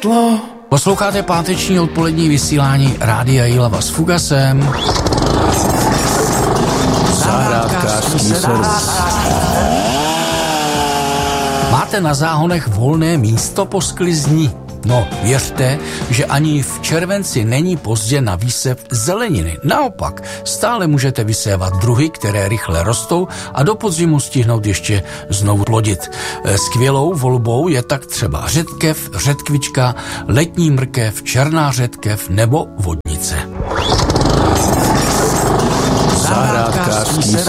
Posloucháte páteční odpolední vysílání Rádia Jihlava s Fugasem. Zahrádkářský servis. Máte na záhonech volné místo po sklizni? No, věřte, že ani v červenci není pozdě na výsev zeleniny. Naopak, stále můžete vysévat druhy, které rychle rostou a do podzimu stihnout ještě znovu plodit. Skvělou volbou je tak třeba řetkev, řetkvička, letní mrkev, černá řetkev nebo vodnice. Zahrádkářský servis.